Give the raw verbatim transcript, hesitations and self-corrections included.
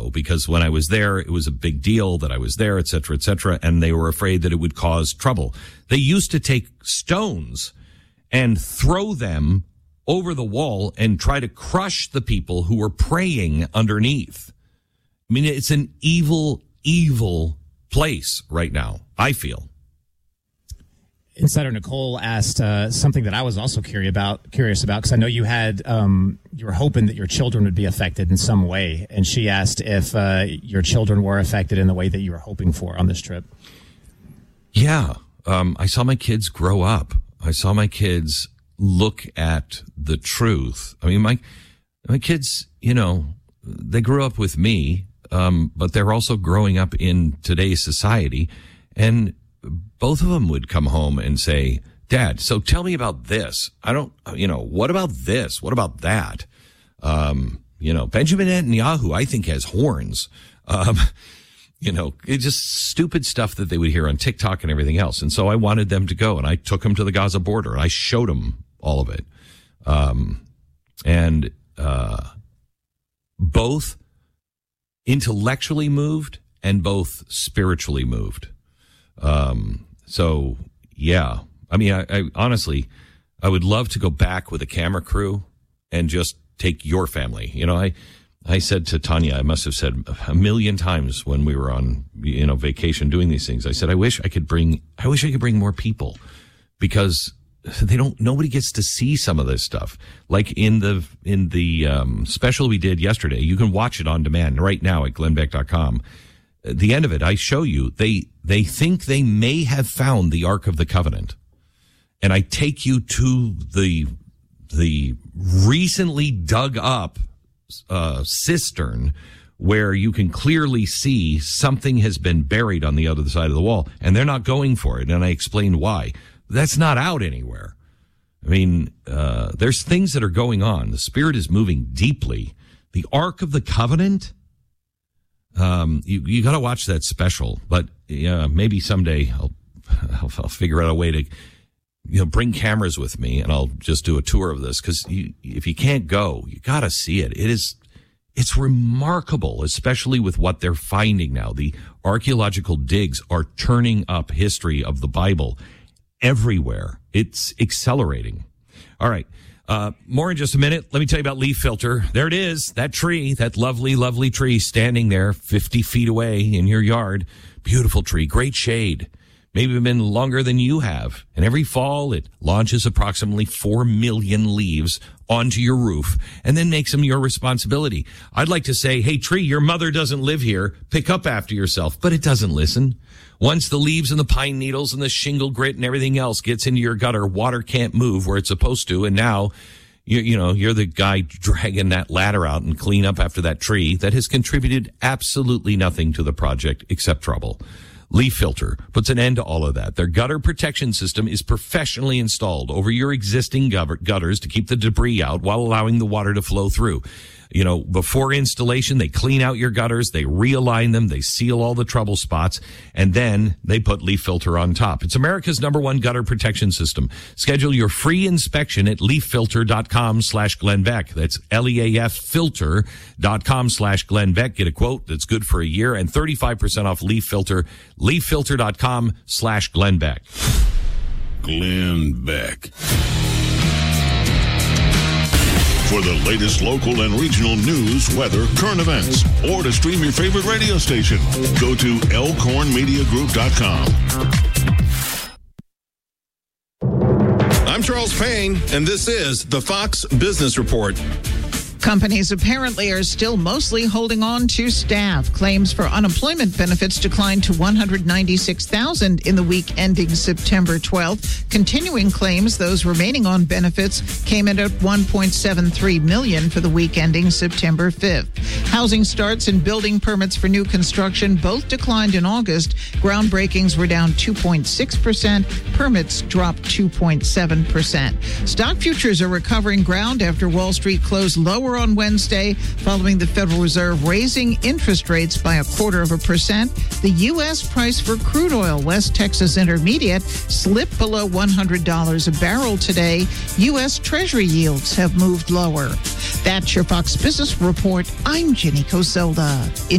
go because when I was there, it was a big deal that I was there, et cetera, et cetera, and they were afraid that it would cause trouble. They used to take stones and throw them over the wall and try to crush the people who were praying underneath. I mean, it's an evil, evil place right now, I feel. Insider Nicole asked uh, something that I was also curious about, curious about, because I know you had, um, you were hoping that your children would be affected in some way. And she asked if uh, your children were affected in the way that you were hoping for on this trip. Yeah. Um, I saw my kids grow up. I saw my kids look at the truth. I mean, my, my kids, you know, they grew up with me, um, but they're also growing up in today's society. And both of them would come home and say, Dad, so tell me about this. I don't, you know, what about this? What about that? Um, you know, Benjamin Netanyahu, I think, has horns. Um, you know, it's just stupid stuff that they would hear on TikTok and everything else. And so I wanted them to go, and I took them to the Gaza border and I showed them all of it. Um, and, uh, both intellectually moved and both spiritually moved. Um, so yeah, I mean, I, I honestly, I would love to go back with a camera crew and just take your family. You know, I, I said to Tanya, I must have said a million times when we were on, you know, vacation doing these things. I said, I wish I could bring, I wish I could bring more people because they don't, nobody gets to see some of this stuff. Like in the, in the, um, special we did yesterday, you can watch it on demand right now at glenn beck dot com. At the end of it, I show you, they, they think they may have found the Ark of the Covenant. And I take you to the, the recently dug up, uh, cistern where you can clearly see something has been buried on the other side of the wall, and they're not going for it. And I explained why. That's not out anywhere. I mean, uh, there's things that are going on. The Spirit is moving deeply. The Ark of the Covenant, Um, you, you gotta watch that special, but, yeah, maybe someday I'll, I'll, I'll figure out a way to, you know, bring cameras with me and I'll just do a tour of this. Cause you, if you can't go, you gotta see it. It is, it's remarkable, especially with what they're finding now. The archaeological digs are turning up history of the Bible everywhere. It's accelerating. All right. Uh, more in just a minute. Let me tell you about Leaf Filter. There it is. That tree, that lovely, lovely tree standing there fifty feet away in your yard. Beautiful tree. Great shade. Maybe been longer than you have. And every fall, it launches approximately four million leaves onto your roof and then makes them your responsibility. I'd like to say, hey, tree, your mother doesn't live here. Pick up after yourself. But it doesn't listen. Once the leaves and the pine needles and the shingle grit and everything else gets into your gutter, water can't move where it's supposed to. And now, you, you know, you're the guy dragging that ladder out and clean up after that tree that has contributed absolutely nothing to the project except trouble. Leaf Filter puts an end to all of that. Their gutter protection system is professionally installed over your existing gutters to keep the debris out while allowing the water to flow through. You know, before installation, they clean out your gutters, they realign them, they seal all the trouble spots, and then they put Leaf Filter on top. It's America's number one gutter protection system. Schedule your free inspection at leaffilter.com slash Glenn Beck. That's L-E-A-F filter.com slash Glenn Beck. Get a quote that's good for a year and thirty-five percent off Leaf Filter. leaffilter.com slash Glenn Beck. Glenn Beck. For the latest local and regional news, weather, current events, or to stream your favorite radio station, go to elkhorn media group dot com. I'm Charles Payne, and this is the Fox Business Report. Companies apparently are still mostly holding on to staff. Claims for unemployment benefits declined to one hundred ninety-six thousand in the week ending September twelfth. Continuing claims, those remaining on benefits, came in at one point seven three million for the week ending September fifth. Housing starts and building permits for new construction both declined in August. Groundbreakings were down two point six percent. Permits dropped two point seven percent. Stock futures are recovering ground after Wall Street closed lower on Wednesday, following the Federal Reserve raising interest rates by a quarter of a percent. The U S price for crude oil, West Texas Intermediate, slipped below one hundred dollars a barrel today. U S Treasury yields have moved lower. That's your Fox Business Report. I'm Jenny Coselda.